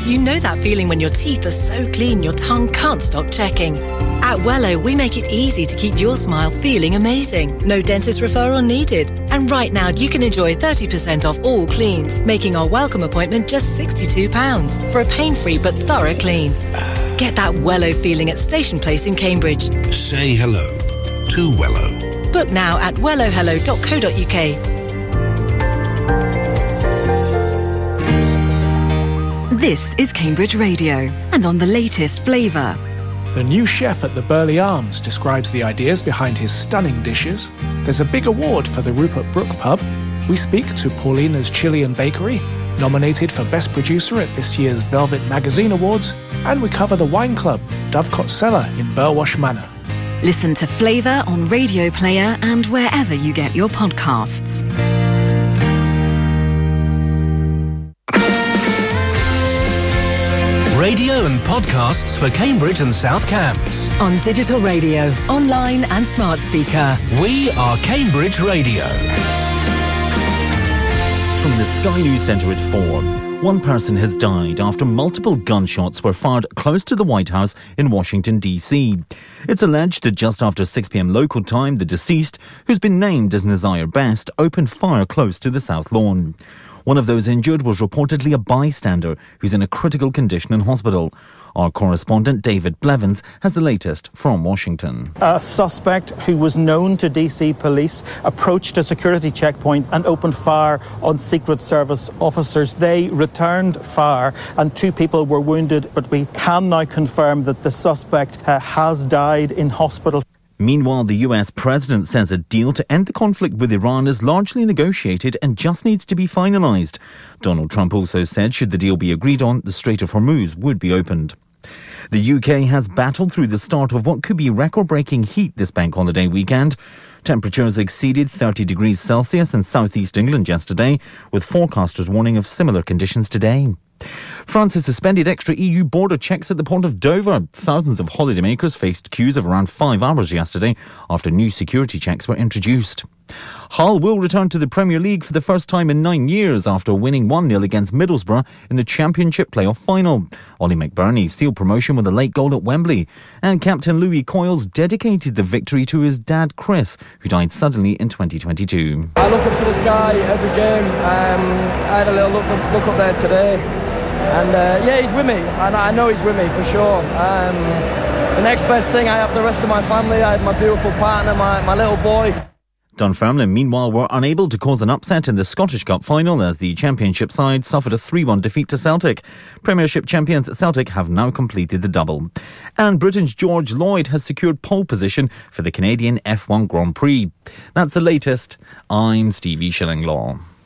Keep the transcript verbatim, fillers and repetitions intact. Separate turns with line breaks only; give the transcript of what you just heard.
You know that feeling when your teeth are so clean your tongue can't stop checking. At Wello, we make it easy to keep your smile feeling amazing. No dentist referral needed. And right now, you can enjoy thirty percent off all cleans, making our welcome appointment just sixty-two pounds for a pain-free but thorough clean. Get that Wello feeling at Station Place in Cambridge.
Say hello to Wello.
Book now at wello hello dot co dot uk.
This is Cambridge Radio, and on the latest flavour.
The new chef at the Burley Arms describes the ideas behind his stunning dishes. There's a big award for the Rupert Brooke pub. We speak to Paulina's Chili and Bakery, nominated for Best Producer at this year's Velvet Magazine Awards, and we cover the wine club, Dovecot Cellar in Burwash Manor.
Listen to Flavour on Radio Player and wherever you get your podcasts.
Radio and podcasts for Cambridge and South Cambs.
On digital radio, online and smart speaker.
We are Cambridge Radio.
From the Sky News Centre at four. One person has died after multiple gunshots were fired close to the White House in Washington, D C. It's alleged that just after six p.m. local time, the deceased, who's been named as Nazir Best, opened fire close to the South Lawn. One of those injured was reportedly a bystander who's in a critical condition in hospital. Our correspondent David Blevins has the latest from Washington.
A suspect who was known to D C police approached a security checkpoint and opened fire on Secret Service officers. They returned fire and two people were wounded, but we can now confirm that the suspect uh, has died in hospital.
Meanwhile, the U S president says a deal to end the conflict with Iran is largely negotiated and just needs to be finalised. Donald Trump also said should the deal be agreed on, the Strait of Hormuz would be opened. The U K has battled through the start of what could be record-breaking heat this bank holiday weekend. Temperatures exceeded thirty degrees Celsius in southeast England yesterday, with forecasters warning of similar conditions today. France has suspended extra E U border checks at the port of Dover. Thousands of holidaymakers faced queues of around five hours yesterday after new security checks were introduced. Hull will return to the Premier League for the first time in nine years after winning one nil against Middlesbrough in the Championship playoff final. Ollie McBurney sealed promotion with a late goal at Wembley. And Captain Louis Coyles dedicated the victory to his dad Chris, who died suddenly in twenty twenty-two.
I look up to the sky every game. Um, I had a little look up, look up there today. And uh, yeah, he's with me, and I know he's with me for sure. Um, the next best thing, I have the rest of my family. I have my beautiful partner, my, my little boy.
Dunfermline, meanwhile, were unable to cause an upset in the Scottish Cup final as the Championship side suffered a three one defeat to Celtic. Premiership champions Celtic have now completed the double. And Britain's George Lloyd has secured pole position for the Canadian F one Grand Prix. That's the latest. I'm Stevie Shillinglaw.